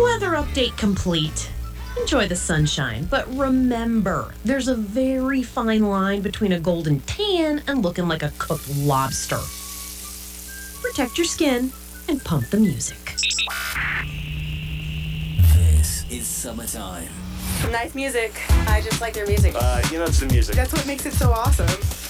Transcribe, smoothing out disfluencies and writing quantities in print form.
Weather update complete. Enjoy the sunshine, but remember, there's a very fine line between a golden tan and looking like a cooked lobster. Protect your skin and pump the music. This is summertime. Nice music. I just like their music. It's the music. That's what makes it so awesome.